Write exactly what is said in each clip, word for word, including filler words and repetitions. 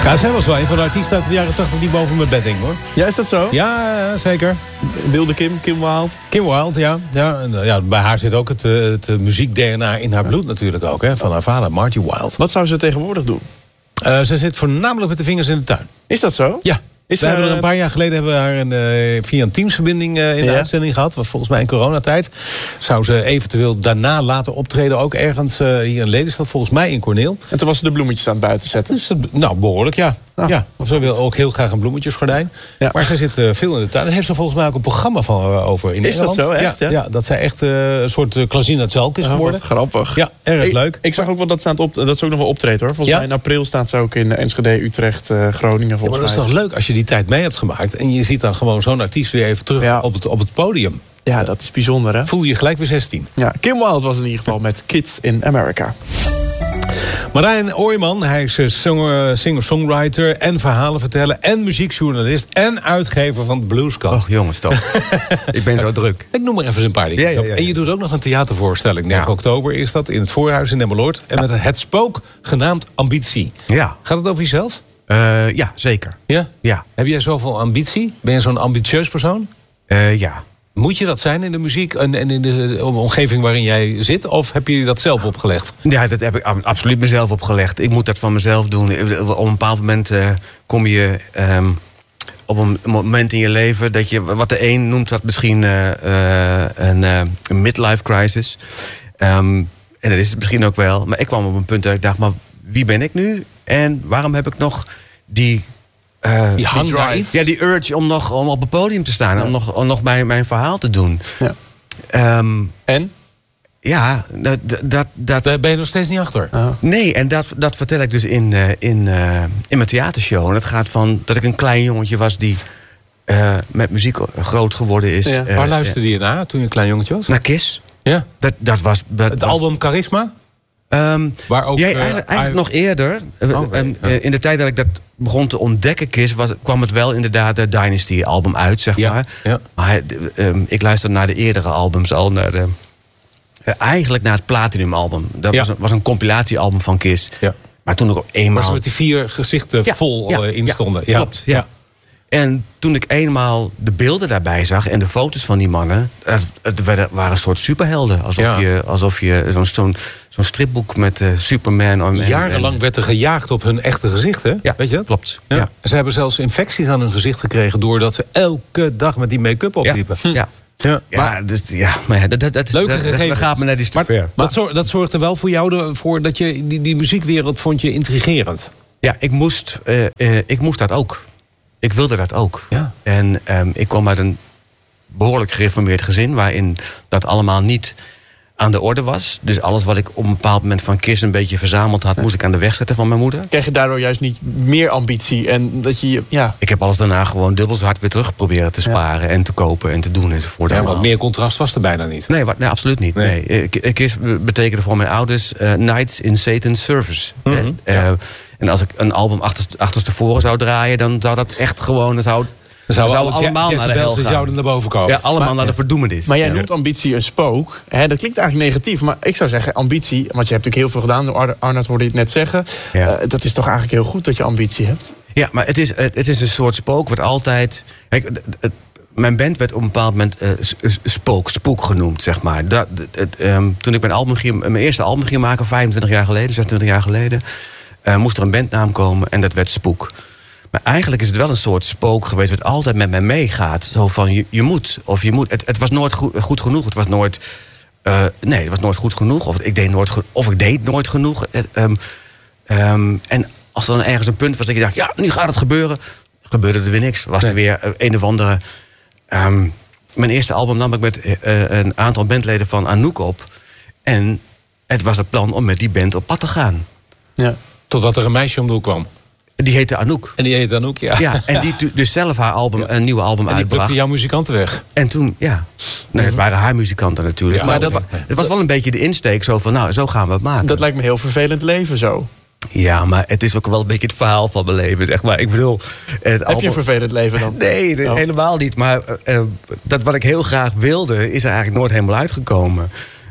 Ja, zij was wel een van de artiesten uit de jaren tachtig die boven mijn bed hing, hoor. Ja, is dat zo? Ja, zeker. Wilde Kim, Kim Wilde. Kim Wilde, ja. ja, en, ja bij haar zit ook het, het muziek-D N A in haar bloed natuurlijk ook, hè, van haar vader, Marty Wilde. Wat zou ze tegenwoordig doen? Uh, ze zit voornamelijk met de vingers in de tuin. Is dat zo? Ja. Is we er, hebben er een paar jaar geleden hebben we haar een, uh, via een Teamsverbinding uh, in de ja. uitzending gehad. Was volgens mij in coronatijd. Zou ze eventueel daarna laten optreden. Ook ergens uh, hier in Lelystad, volgens mij in Corneel. En toen was ze de bloemetjes aan het buiten zetten? Dus, nou, behoorlijk, ja. Ah, ja. Of ze wil ook heel graag een bloemetjesgordijn. Ja. Maar ze zit uh, veel in de tuin. Daar heeft ze volgens mij ook een programma van uh, over in is Engeland. Is dat zo, echt? Ja, ja? ja dat zij echt uh, een soort uh, Klazina Zalk is geworden. Oh, grappig. Ja, erg ik, leuk. Ik zag ook wel dat ze, aan het op, dat ze ook nog wel optreedt, hoor. Volgens ja? mij in april staat ze ook in Enschede, Utrecht, uh, Groningen, volgens ja, maar dat is mij. toch leuk als je die tijd mee hebt gemaakt. En je ziet dan gewoon zo'n artiest weer even terug ja. op, het, op het podium. Ja, dat is bijzonder, hè? Voel je je gelijk weer zestien. Ja, Kim Wilde was in ieder geval met Kids in America. Marijn Ooijman, hij is singer-songwriter en verhalenverteller en muziekjournalist en uitgever van Bluescat. Och jongens toch. Ik ben zo druk. Ik noem maar even een paar dingen. Ja, ja, ja, ja. En je doet ook nog een theatervoorstelling. negen ja. oktober is dat in het Voorhuis in Emmeloord. En ja. met het spook genaamd Ambitie. Ja. Gaat het over jezelf? Uh, ja, zeker. Ja? Ja. Heb jij zoveel ambitie? Ben je zo'n ambitieus persoon? Uh, ja. Moet je dat zijn in de muziek en in de omgeving waarin jij zit? Of heb je dat zelf opgelegd? Ja, dat heb ik absoluut mezelf opgelegd. Ik moet dat van mezelf doen. Op een bepaald moment uh, kom je um, op een moment in je leven dat je, wat de een noemt dat misschien uh, uh, een, uh, een midlife crisis. Um, en dat is het misschien ook wel. Maar ik kwam op een punt dat ik dacht, maar wie ben ik nu? En waarom heb ik nog die... Uh, die hang naar iets? Ja, die urge om nog om op het podium te staan. Ja. Om nog, om nog mijn, mijn verhaal te doen. Ja. Um, en? Ja, dat... dat, dat Daar ben je nog steeds niet achter? Oh. Nee, en dat, dat vertel ik dus in, uh, in, uh, in mijn theatershow. En het gaat van dat ik een klein jongetje was die uh, met muziek groot geworden is. Ja. Uh, Waar luisterde je naar toen je een klein jongetje was? Naar Kiss. Ja. Dat, dat was... Dat het was, album Charisma? Um, Waar ook, ja, uh, eigenlijk, eigenlijk nog eerder. Oh, okay. um, ja. In de tijd dat ik dat begon te ontdekken, Kiss, was, kwam het wel inderdaad de Dynasty-album uit, zeg ja, maar. Ja. Maar um, ik luisterde naar de eerdere albums al, naar de, uh, eigenlijk naar het Platinum-album. Dat ja. was, een, was een compilatiealbum van Kiss. Ja. Maar toen ik op eenmaal... Was er met die vier gezichten ja, vol ja, uh, in stonden. Ja, ja. klopt, ja. ja. En toen ik eenmaal de beelden daarbij zag en de foto's van die mannen, het, het waren een soort superhelden. Alsof ja. je, alsof je zo'n, zo'n, zo'n stripboek met uh, Superman. En, Jarenlang en, werd er gejaagd op hun echte gezichten. Ja, weet je dat? Klopt. Ja. Ja. Ze hebben zelfs infecties aan hun gezicht gekregen doordat ze elke dag met die make-up opliepen. Ja. ja. Ja, ja, maar, dus, ja, maar ja, dat, dat, dat, leuke dat, gegevens. dat gaat me net iets te maar, ver. Maar, dat, zorg, dat zorgde wel voor jou voor dat je die, die muziekwereld vond je intrigerend. Ja, ik moest, uh, uh, ik moest dat ook. Ik wilde dat ook. Ja. En um, ik kwam uit een behoorlijk gereformeerd gezin, waarin dat allemaal niet aan de orde was. Dus alles wat ik op een bepaald moment van Kiss een beetje verzameld had, moest ik aan de weg zetten van mijn moeder. Krijg je daardoor juist niet meer ambitie? En dat je, ja. Ik heb alles daarna gewoon dubbel zo hard weer terug proberen te sparen, ja. en te kopen en te doen enzovoort. Ja, want meer contrast was er bijna niet. Nee, wat, nee absoluut niet. Nee. Nee. Kiss betekende voor mijn ouders uh, Nights in Satan's Service. Mm-hmm. Uh, ja. En als ik een album achter, achterstevoren zou draaien, dan zou dat echt gewoon... Dan zou, Dan zouden zou allemaal naar de hel gaan. zouden naar boven komen. Ja, allemaal maar, naar de verdoemenis. Maar jij ja. noemt ambitie een spook. Hè, dat klinkt eigenlijk negatief, maar ik zou zeggen ambitie... want je hebt natuurlijk heel veel gedaan, Ar- Arnoud hoorde je het net zeggen. Ja. Uh, dat is toch eigenlijk heel goed dat je ambitie hebt? Ja, maar het is, het is een soort spook wat altijd... Kijk, het, het, mijn band werd op een bepaald moment uh, spook, spook genoemd, zeg maar. Dat, het, um, toen ik mijn, album ging, mijn eerste album ging maken, vijfentwintig jaar geleden, zesentwintig jaar geleden... Uh, moest er een bandnaam komen en dat werd Spook. Maar eigenlijk is het wel een soort spook geweest wat altijd met mij meegaat. Zo van, je, je moet, of je moet. Het, het was nooit goed, goed genoeg. Het was nooit... Uh, nee, het was nooit goed genoeg. Of ik deed nooit, of ik deed nooit genoeg. Het, um, um, en als er dan ergens een punt was dat ik dacht... ja, nu gaat het gebeuren. Gebeurde er weer niks. Was nee. er weer uh, een of andere... Um, mijn eerste album nam ik met uh, een aantal bandleden van Anouk op. En het was het plan om met die band op pad te gaan. Ja. Totdat er een meisje om de hoek kwam. Die heette Anouk. En die heette Anouk, ja. Ja, en die dus zelf haar album, ja. een nieuwe album en die uitbracht. plukte jouw muzikanten weg. En toen, ja. Nee, het waren haar muzikanten natuurlijk. Ja, maar dat, nee. het was wel een beetje de insteek zo van, nou, zo gaan we het maken. Dat lijkt me heel vervelend leven zo. Ja, maar het is ook wel een beetje het verhaal van mijn leven, zeg maar. Ik bedoel... Het Heb album... je een vervelend leven dan? Nee, oh. helemaal niet. Maar uh, dat wat ik heel graag wilde, is er eigenlijk nooit helemaal uitgekomen.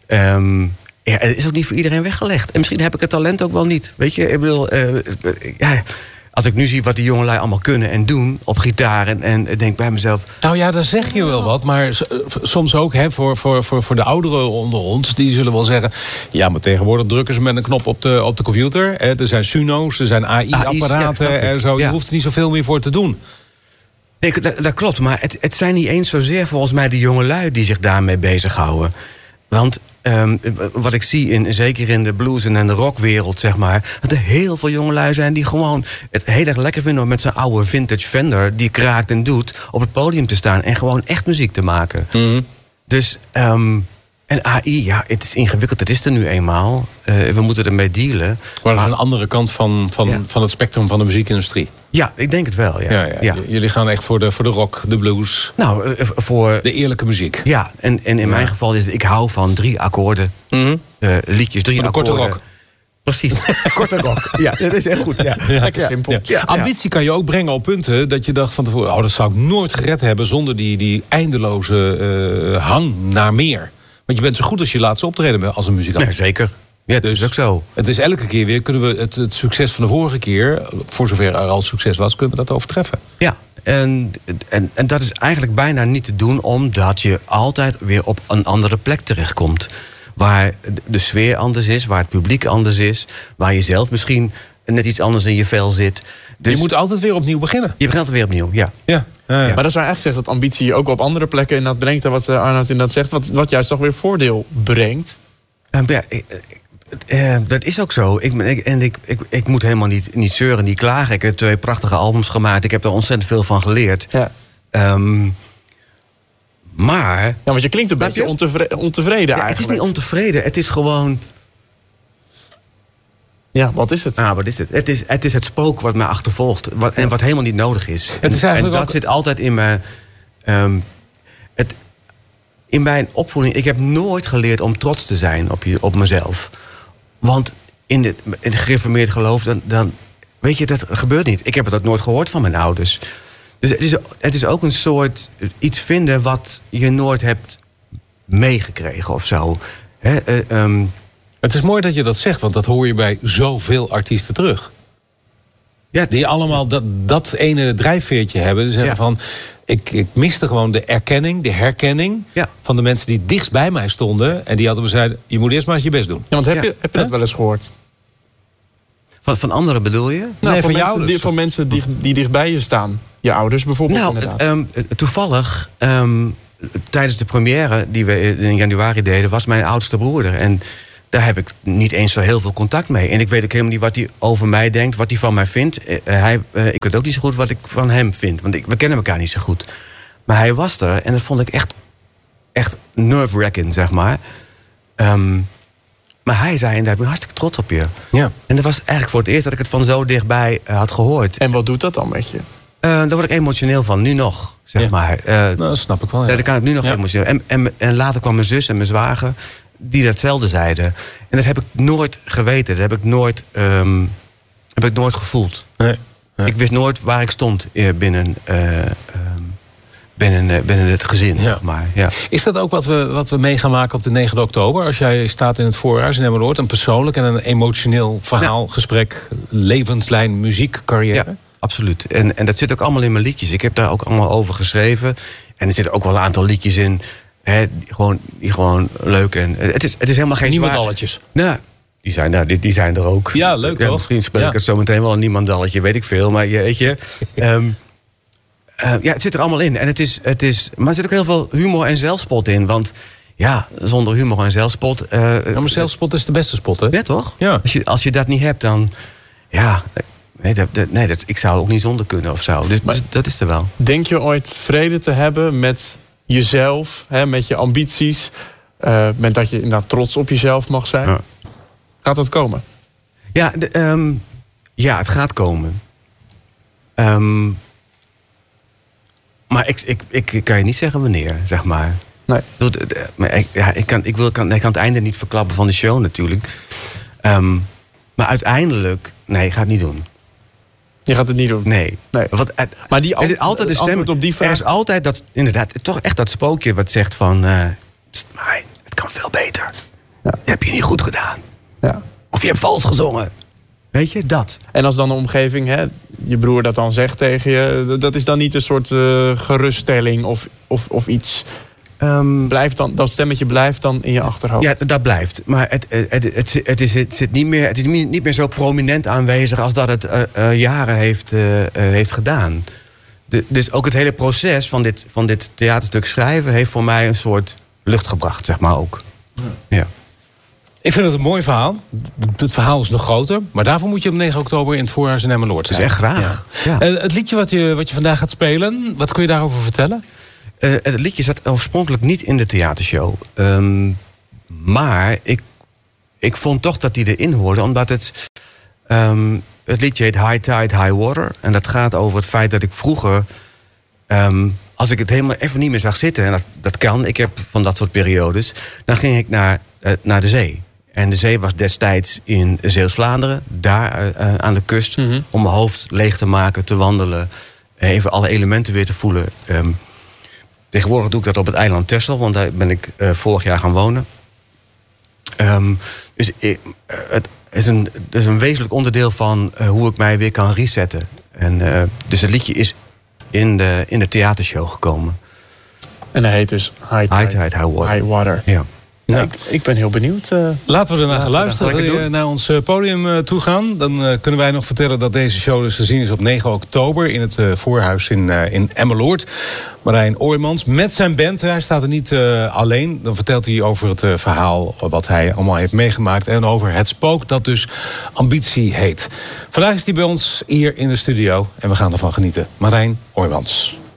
Um, Ja, het is ook niet voor iedereen weggelegd. En misschien heb ik het talent ook wel niet. Weet je, ik bedoel, uh, ja, als ik nu zie wat die jongelui allemaal kunnen en doen op gitaar... en, en denk bij mezelf... Nou ja, daar zeg je wel wat. Maar s- soms ook hè, voor, voor, voor, voor de ouderen onder ons... die zullen wel zeggen... ja, maar tegenwoordig drukken ze met een knop op de, op de computer. Hè. Er zijn Suno's, er zijn A I-apparaten ja, en zo. Je ja. hoeft er niet zoveel meer voor te doen. Nee, dat, dat klopt, maar het, het zijn niet eens zozeer volgens mij de jongelui... die zich daarmee bezighouden. Want um, wat ik zie, in, zeker in de blues en de rockwereld, zeg maar... dat er heel veel jongelui zijn die gewoon het heel erg lekker vinden... om met zijn oude vintage Fender, die kraakt en doet... op het podium te staan en gewoon echt muziek te maken. Mm-hmm. Dus, um, en A I, ja, het is ingewikkeld, het is er nu eenmaal. Uh, we moeten ermee dealen. Maar dat is een andere kant van, van, Ja. van het spectrum van de muziekindustrie. Ja, ik denk het wel, ja. Ja, ja. ja. J- Jullie gaan echt voor de, voor de rock, de blues, Nou, uh, voor... de eerlijke muziek. Ja, en, en in Ja. mijn geval is het, ik hou van drie akkoorden. Mm-hmm. Uh, liedjes, drie Voor de korte akkoorden. rock. Precies, korte rock. Ja, dat is echt goed. Ja. Lekker simpel. Ja. Ja. Ambitie kan je ook brengen op punten dat je dacht van tevoren... oh, dat zou ik nooit gered hebben zonder die, die eindeloze uh, hang naar meer. Want je bent zo goed als je laatste optreden bent als een muzikant. Nee, zeker. Ja, dat Dus is ook zo. Het is elke keer weer, kunnen we het, het succes van de vorige keer... voor zover er al succes was, kunnen we dat overtreffen. Ja, en, en, en dat is eigenlijk bijna niet te doen... omdat je altijd weer op een andere plek terechtkomt. Waar de sfeer anders is, waar het publiek anders is... waar je zelf misschien net iets anders in je vel zit. Dus Je moet altijd weer opnieuw beginnen. je begint er weer opnieuw, ja. Ja, ja, ja. Maar dat zou eigenlijk zeggen dat ambitie je ook op andere plekken inderdaad brengt... en wat uh, Arnoud inderdaad zegt, wat, wat juist toch weer voordeel brengt. Uh, ja, ik- ik- uh, dat is ook zo. Ik, ik, en ik, ik, ik moet helemaal niet, niet zeuren, niet klagen. Ik heb twee prachtige albums gemaakt. Ik heb er ontzettend veel van geleerd. Ja. Um, maar... Ja, want je klinkt een Snap beetje je? ontevreden, ontevreden Ja, het is eigenlijk. niet ontevreden. Het is gewoon... Ja, wat is het? Ah, wat is het? Het is het, is het spook wat mij achtervolgt. Wat, en wat helemaal niet nodig is. Het is en eigenlijk dat ook- zit altijd in mijn... Um, het, in mijn opvoeding... Ik heb nooit geleerd om trots te zijn op, je, op mezelf. Want in het, in het gereformeerd geloof... Dan, dan, weet je, dat gebeurt niet. Ik heb het ook nooit gehoord van mijn ouders. Dus het is, het is ook een soort iets vinden... wat je nooit hebt meegekregen of zo. Hè, uh, um, Het is mooi dat je dat zegt, want dat hoor je bij zoveel artiesten terug. ja, Die allemaal dat, dat ene drijfveertje hebben. Die zeggen Ja. van, ik, ik miste gewoon de erkenning, de herkenning... Ja. van de mensen die dichtst bij mij stonden. En die hadden zeiden, je moet eerst maar eens je best doen. Ja, want heb Ja. je, heb je dat Hè? wel eens gehoord? van, van anderen bedoel je? Nou, Nee, van, van je mensen, ouders. die, van mensen die, die dichtbij je staan. Je ouders bijvoorbeeld Nou, inderdaad. um, toevallig, um, tijdens de première die we in januari deden... was mijn oudste broer er. En daar heb ik niet eens zo heel veel contact mee. En ik weet ook helemaal niet wat hij over mij denkt, wat hij van mij vindt. Uh, hij, uh, ik weet ook niet zo goed wat ik van hem vind. Want ik, we kennen elkaar niet zo goed. Maar hij was er en dat vond ik echt, echt nerve-wracking, zeg maar. Um, maar hij zei inderdaad, ik ben hartstikke trots op je. Ja. En dat was eigenlijk voor het eerst dat ik het van zo dichtbij uh, had gehoord. En wat doet dat dan met je? Uh, daar word ik emotioneel van, nu nog, zeg Ja. maar. Uh, Nou, dat snap ik wel. Ja. Ja, daar kan ik nu nog Ja. emotioneel. En, en, en later kwam mijn zus en mijn zwager die datzelfde zeiden. En dat heb ik nooit geweten. Dat heb ik nooit, um, heb ik nooit gevoeld. Nee. Ja. Ik wist nooit waar ik stond uh, binnen, uh, um, binnen, uh, binnen het gezin. Ja. Zeg maar. Ja. Is dat ook wat we, wat we mee gaan maken op de negende oktober? Als jij staat in het voorhuis in Emmeloord, een persoonlijk en een emotioneel verhaal, gesprek, levenslijn, muziek, carrière? Ja, absoluut. En, en dat zit ook allemaal in mijn liedjes. Ik heb daar ook allemaal over geschreven. En er zitten ook wel een aantal liedjes in. Hè, die, gewoon, die gewoon leuk. En, het, is, het is helemaal geen zwaar... Niemandalletjes. Nou, die zijn, daar, die, die zijn er ook. Ja, leuk toch? Misschien speel ik Ja. het zo meteen wel een niemandalletje, weet ik veel. Maar je, weet je... um, uh, ja, het zit er allemaal in. En het is, het is, maar er zit ook heel veel humor en zelfspot in. Want ja, zonder humor en zelfspot... Uh, Ja, maar zelfspot is de beste spot, hè? ja, toch? Ja. Als je, als je dat niet hebt, dan... Ja, nee, dat, dat, nee dat, ik zou ook niet zonder kunnen of zo. Dus, Maar- dus dat is er wel. Denk je ooit vrede te hebben met jezelf, hè, met je ambities? Uh, met dat je inderdaad trots op jezelf mag zijn? Ja. Gaat dat komen? Ja, de, um, ja, het gaat komen. Um, maar ik, ik, ik, ik kan je niet zeggen wanneer, zeg maar. Nee. Ik, bedoel, maar ik, ja, ik, kan, ik, wil, kan, ik kan het einde niet verklappen van de show natuurlijk. Um, maar uiteindelijk, nee, ik ga het niet doen. Je gaat het niet doen? Nee. Nee. Want het, Maar die er is altijd de het stem. antwoord op die vraag... Er is altijd dat, inderdaad, toch echt dat spookje wat zegt van... Uh, Marijn, het kan veel beter. Ja. Dat heb je niet goed gedaan. Ja. Of je hebt vals gezongen. Weet je, dat. En als dan de omgeving, hè, je broer dat dan zegt tegen je... dat is dan niet een soort uh, geruststelling of, of, of iets... Um, blijft dan, dat stemmetje blijft dan in je achterhoofd? Ja, dat blijft. Maar het, het, het, het, het, is, het, zit niet meer, het is niet meer zo prominent aanwezig... als dat het uh, uh, jaren heeft, uh, uh, heeft gedaan. De, dus ook het hele proces van dit, van dit theaterstuk schrijven... heeft voor mij een soort lucht gebracht, zeg maar ook. Ja. Ja. Ik vind het een mooi verhaal. Het verhaal is nog groter. Maar daarvoor moet je op negen oktober in het Voorhuis in Emmeloord zijn. Dat is echt graag. Ja. Ja. Uh, het liedje wat je, wat je vandaag gaat spelen... wat kun je daarover vertellen? Uh, het liedje zat oorspronkelijk niet in de theatershow. Um, maar ik, ik vond toch dat die erin hoorde. Omdat het... Um, het liedje heet High Tide, High Water. En dat gaat over het feit dat ik vroeger... Um, als ik het helemaal even niet meer zag zitten... en dat, dat kan, ik heb van dat soort periodes... dan ging ik naar, uh, naar de zee. En de zee was destijds in Zeeuws-Vlaanderen. Daar uh, aan de kust. Mm-hmm. Om mijn hoofd leeg te maken, te wandelen. Even alle elementen weer te voelen... Um, Tegenwoordig doe ik dat op het eiland Texel, want daar ben ik uh, vorig jaar gaan wonen. Um, dus uh, het is een, is een wezenlijk onderdeel van uh, hoe ik mij weer kan resetten. En, uh, dus het liedje is in de, in de theatershow gekomen. En hij heet dus High Tide, High, Tide, High Water. High Water. Ja. Nou, ik, ik ben heel benieuwd. Uh, Laten we ernaar gaan luisteren. Wil je naar ons podium uh, toe gaan? Dan uh, kunnen wij nog vertellen dat deze show dus te zien is op negen oktober... in het uh, Voorhuis in, uh, in Emmeloord. Marijn Ooijmans met zijn band. Hij staat er niet uh, alleen. Dan vertelt hij over het uh, verhaal wat hij allemaal heeft meegemaakt... en over het spook dat dus Ambitie heet. Vandaag is hij bij ons hier in de studio en we gaan ervan genieten. Marijn Ooijmans.